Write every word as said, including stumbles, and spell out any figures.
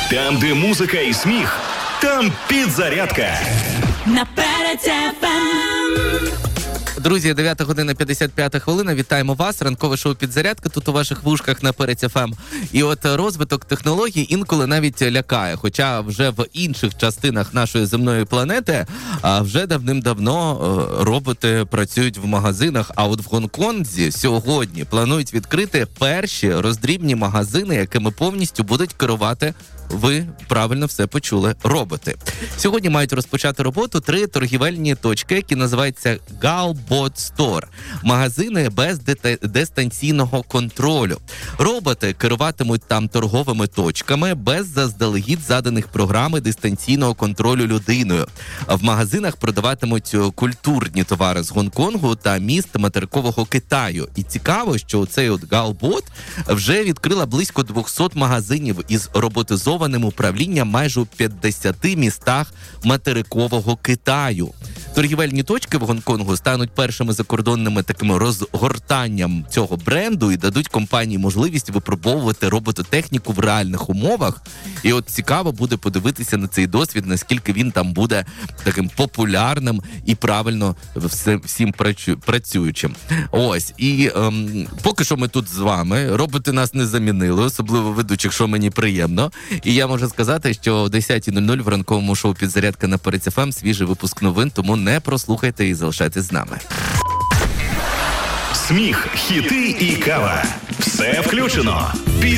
Там, де музика і сміх, там підзарядка. На Перець еф ем. Друзі, дев'ята година п'ятдесят п'ята хвилина. Вітаємо вас. Ранкове шоу «Підзарядка» тут у ваших вушках на Перець еф ем. І от розвиток технологій інколи навіть лякає. Хоча вже в інших частинах нашої земної планети а вже давним-давно роботи працюють в магазинах. А от в Гонконзі сьогодні планують відкрити перші роздрібні магазини, якими повністю будуть керувати, ви правильно все почули, роботи. Сьогодні мають розпочати роботу три торгівельні точки, які називаються Galbot Store. Магазини без дистанційного контролю. Роботи керуватимуть там торговими точками без заздалегідь заданих програми дистанційного контролю людиною. В магазинах продаватимуть культурні товари з Гонконгу та міст материкового Китаю. І цікаво, що цей от Galbot вже відкрила близько двісті магазинів із роботизованим управлінням майже у п'ятдесяти містах материкового Китаю. Торгівельні точки в Гонконгу стануть першими закордонними такими розгортанням цього бренду і дадуть компанії можливість випробовувати робототехніку в реальних умовах. І от цікаво буде подивитися на цей досвід, наскільки він там буде таким популярним і правильно все, всім працюючим. Ось. І ем, поки що ми тут з вами. Роботи нас не замінили, особливо ведучих, що мені приємно. І я можу сказати, що о десята нуль нуль в ранковому шоу «Підзарядка» на Перець еф ем свіжий випуск новин, тому не прослухайте і залишайтесь з нами. Сміх, хіти і кава. Все включено.